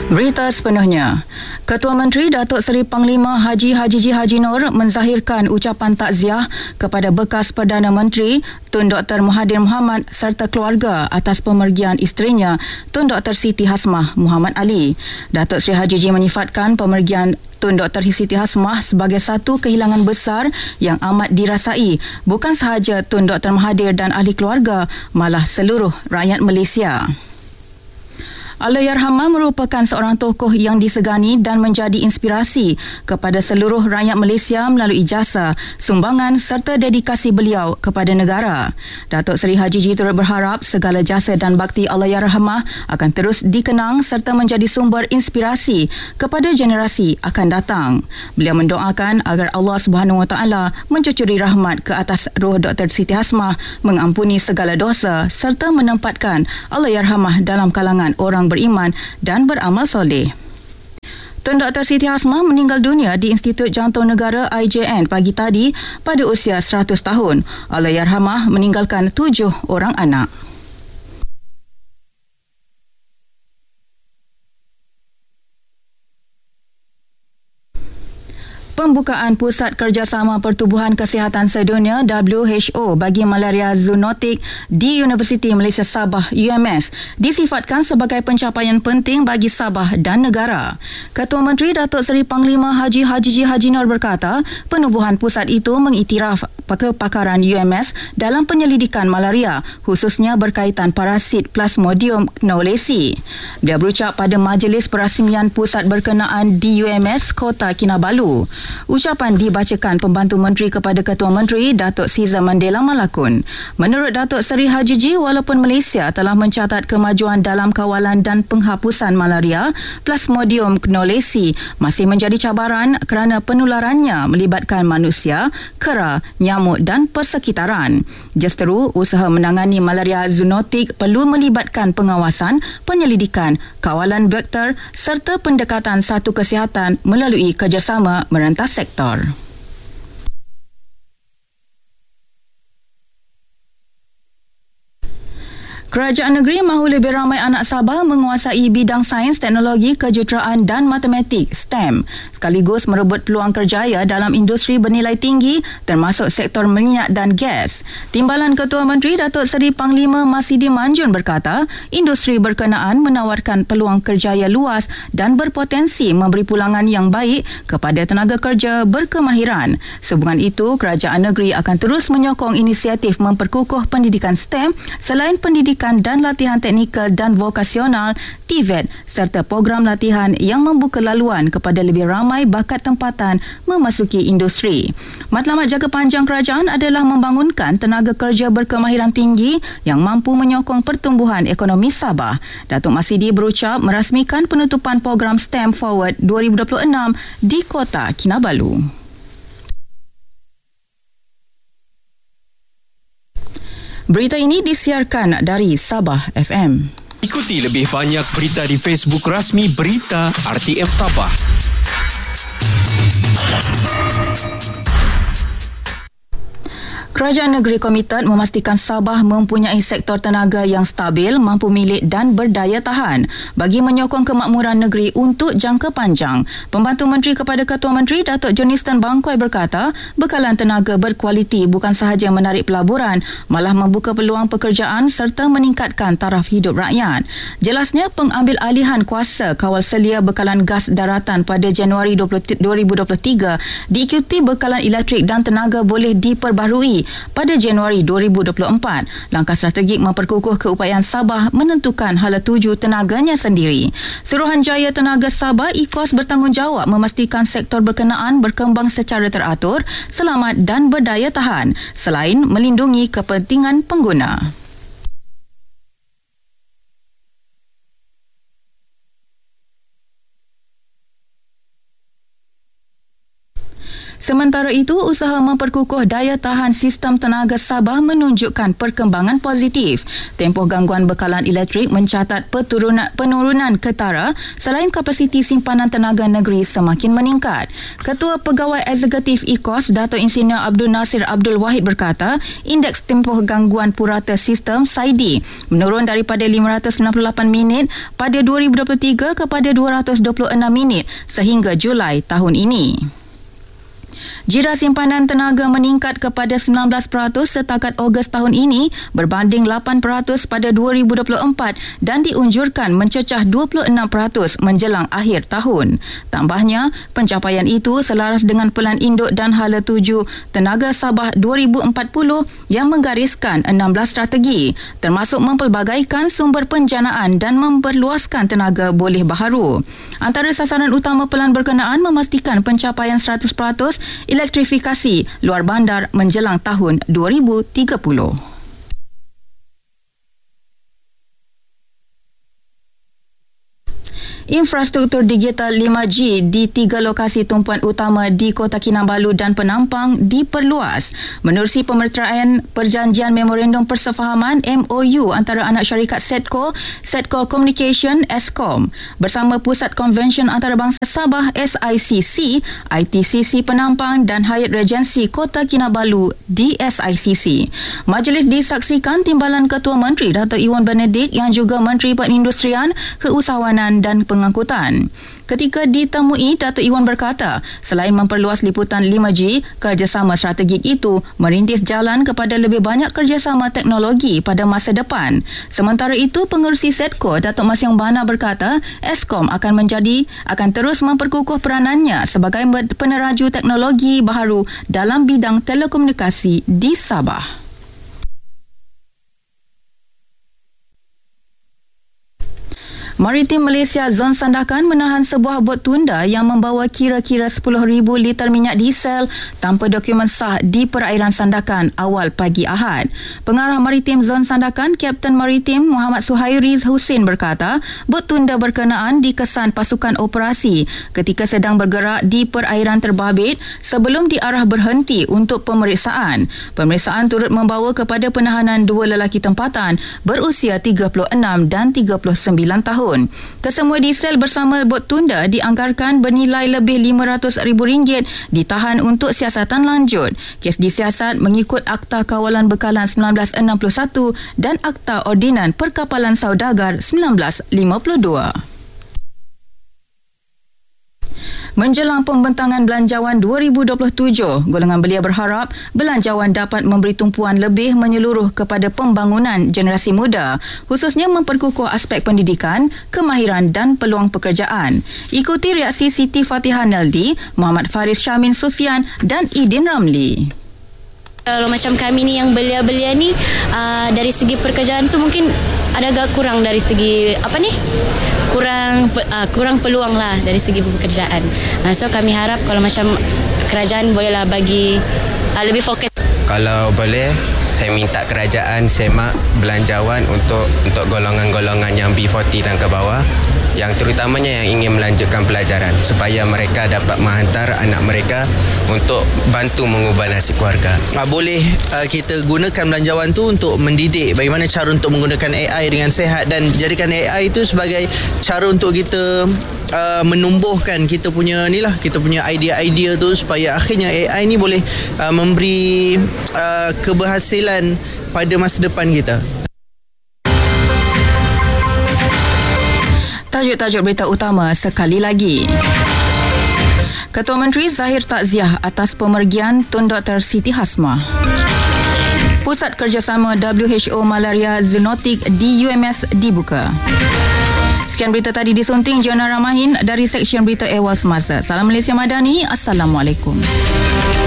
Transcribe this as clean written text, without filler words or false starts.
Berita sepenuhnya. Ketua Menteri Datuk Seri Panglima Haji Haji Nur menzahirkan ucapan takziah kepada bekas Perdana Menteri Tun Dr. Mahathir Mohamad serta keluarga atas pemergian isterinya Tun Dr. Siti Hasmah Muhammad Ali. Datuk Seri Haji menyifatkan pemergian Tun Dr. Siti Hasmah sebagai satu kehilangan besar yang amat dirasai bukan sahaja Tun Dr. Mahathir dan ahli keluarga, malah seluruh rakyat Malaysia. Allahyarhamah merupakan seorang tokoh yang disegani dan menjadi inspirasi kepada seluruh rakyat Malaysia melalui jasa, sumbangan serta dedikasi beliau kepada negara. Datuk Seri Haji turut berharap segala jasa dan bakti Allahyarhamah akan terus dikenang serta menjadi sumber inspirasi kepada generasi akan datang. Beliau mendoakan agar Allah SWT mencucuri rahmat ke atas roh Dr. Siti Hasmah, mengampuni segala dosa serta menempatkan Allahyarhamah dalam kalangan orang beriman dan beramal soleh. Tun Dr. Siti Hasmah meninggal dunia di Institut Jantung Negara IJN pagi tadi pada usia 100 tahun. Allahyarhamah meninggalkan 7 orang anak. Pembukaan Pusat Kerjasama Pertubuhan Kesihatan Sedunia WHO bagi malaria zoonotik di Universiti Malaysia Sabah UMS disifatkan sebagai pencapaian penting bagi Sabah dan negara. Ketua Menteri Datuk Seri Panglima Haji Nur berkata, penubuhan pusat itu mengiktiraf kepakaran UMS dalam penyelidikan malaria, khususnya berkaitan parasit Plasmodium knowlesi. Dia berucap pada majlis perasmian pusat berkenaan di UMS Kota Kinabalu. Ucapan dibacakan Pembantu Menteri kepada Ketua Menteri Datuk Siza Mandela Malakun. Menurut Datuk Seri Haji, walaupun Malaysia telah mencatat kemajuan dalam kawalan dan penghapusan malaria, Plasmodium knowlesi masih menjadi cabaran kerana penularannya melibatkan manusia, kera, nyamuk dan persekitaran. Justeru, usaha menangani malaria zoonotik perlu melibatkan pengawasan, penyelidikan, kawalan vektor serta pendekatan satu kesihatan melalui kerjasama merentas sektor. Kerajaan negeri mahu lebih ramai anak Sabah menguasai bidang sains, teknologi, kejuruteraan dan matematik (STEM) sekaligus merebut peluang kerjaya dalam industri bernilai tinggi termasuk sektor minyak dan gas. Timbalan Ketua Menteri Datuk Seri Panglima Masidi Manjun berkata, industri berkenaan menawarkan peluang kerjaya luas dan berpotensi memberi pulangan yang baik kepada tenaga kerja berkemahiran. Sehubungan itu, kerajaan negeri akan terus menyokong inisiatif memperkukuh pendidikan STEM selain pendidikan dan latihan teknikal dan vokasional TVET serta program latihan yang membuka laluan kepada lebih ramai bakat tempatan memasuki industri. Matlamat jangka panjang kerajaan adalah membangunkan tenaga kerja berkemahiran tinggi yang mampu menyokong pertumbuhan ekonomi Sabah. Datuk Masidi berucap merasmikan penutupan program STEM Forward 2026 di Kota Kinabalu. Berita ini disiarkan dari Sabah FM. Ikuti lebih banyak berita di Facebook rasmi Berita RTM Sabah. Kerajaan negeri komited memastikan Sabah mempunyai sektor tenaga yang stabil, mampu milik dan berdaya tahan bagi menyokong kemakmuran negeri untuk jangka panjang. Pembantu Menteri kepada Ketua Menteri Datuk Johnston Bangkoi berkata, bekalan tenaga berkualiti bukan sahaja menarik pelaburan, malah membuka peluang pekerjaan serta meningkatkan taraf hidup rakyat. Jelasnya, pengambil alihan kuasa kawal selia bekalan gas daratan pada Januari 2023 diikuti bekalan elektrik dan tenaga boleh diperbaharui pada Januari 2024. Langkah strategik memperkukuh keupayaan Sabah menentukan hala tuju tenaganya sendiri. Suruhanjaya Tenaga Sabah IKOS bertanggungjawab memastikan sektor berkenaan berkembang secara teratur, selamat dan berdaya tahan selain melindungi kepentingan pengguna. Sementara itu, usaha memperkukuh daya tahan sistem tenaga Sabah menunjukkan perkembangan positif. Tempoh gangguan bekalan elektrik mencatat penurunan ketara selain kapasiti simpanan tenaga negeri semakin meningkat. Ketua Pegawai Eksekutif IKOS, Dato' Insinyur Abdul Nasir Abdul Wahid berkata, indeks tempoh gangguan purata sistem SAIDI menurun daripada 598 minit pada 2023 kepada 226 minit sehingga Julai tahun ini. Jira simpanan tenaga meningkat kepada 19% setakat Ogos tahun ini berbanding 8% pada 2024 dan diunjurkan mencecah 26% menjelang akhir tahun. Tambahnya, pencapaian itu selaras dengan Pelan Induk dan Hala 7 Tenaga Sabah 2040 yang menggariskan 16 strategi termasuk mempelbagaikan sumber penjanaan dan memperluaskan tenaga boleh baharu. Antara sasaran utama pelan berkenaan memastikan pencapaian 100% elektrifikasi luar bandar menjelang tahun 2030. Infrastruktur digital 5G di 3 lokasi tumpuan utama di Kota Kinabalu dan Penampang diperluas. Menerusi pemerteraian Perjanjian Memorandum Persefahaman MOU antara anak syarikat Setco Communication Eskom bersama Pusat Konvensyen Antarabangsa Sabah SICC, ITCC Penampang dan Hyatt Regency Kota Kinabalu DSICC. Majlis disaksikan Timbalan Ketua Menteri Dato' Iwan Benedict yang juga Menteri Perindustrian, Keusahawanan dan Pengangkutan. Ketika ditemui, Dato' Iwan berkata, selain memperluas liputan 5G, kerjasama strategik itu merintis jalan kepada lebih banyak kerjasama teknologi pada masa depan. Sementara itu, pengerusi Setco, Dato' Masyong Bana berkata, Eskom akan terus memperkukuh peranannya sebagai peneraju teknologi baharu dalam bidang telekomunikasi di Sabah. Maritim Malaysia Zon Sandakan menahan sebuah bot tunda yang membawa kira-kira 10,000 liter minyak diesel tanpa dokumen sah di perairan Sandakan awal pagi Ahad. Pengarah Maritim Zon Sandakan, Kapten Maritim Muhammad Suhairi Husin berkata, bot tunda berkenaan dikesan pasukan operasi ketika sedang bergerak di perairan terbabit sebelum diarah berhenti untuk pemeriksaan. Pemeriksaan turut membawa kepada penahanan 2 lelaki tempatan berusia 36 dan 39 tahun. Kesemua diesel bersama bot tunda dianggarkan bernilai lebih RM500,000 ditahan untuk siasatan lanjut. Kes disiasat mengikut Akta Kawalan Bekalan 1961 dan Akta Ordinan Perkapalan Saudagar 1952. Menjelang pembentangan Belanjawan 2027, golongan belia berharap Belanjawan dapat memberi tumpuan lebih menyeluruh kepada pembangunan generasi muda, khususnya memperkukuh aspek pendidikan, kemahiran dan peluang pekerjaan. Ikuti reaksi Siti Fatihah Naldi, Muhammad Faris Syamin Sufian dan Idin Ramli. Kalau macam kami ni yang belia-belia ni, dari segi pekerjaan tu mungkin ada agak kurang dari segi kurang peluang lah dari segi pekerjaan. So kami harap kalau macam kerajaan bolehlah bagi lebih fokus. Kalau boleh, saya minta kerajaan semak Belanjawan untuk golongan-golongan yang B40 dan ke bawah, yang terutamanya yang ingin melanjutkan pelajaran supaya mereka dapat menghantar anak mereka untuk bantu mengubah nasib keluarga. Boleh kita gunakan Belanjawan tu untuk mendidik bagaimana cara untuk menggunakan AI dengan sihat dan jadikan AI itu sebagai cara untuk kita menumbuhkan kita punya idea-idea tu supaya akhirnya AI ni boleh memberi keberhasilan pada masa depan kita. Tajuk-tajuk berita utama sekali lagi. Ketua Menteri zahir takziah atas pemergian Tun Dr. Siti Hasmah. Pusat Kerjasama WHO Malaria Zoonotik di UMS dibuka. Sekian berita tadi disunting Jona Ramahin dari Seksyen Berita Ehwal Semasa. Salam Malaysia Madani. Assalamualaikum.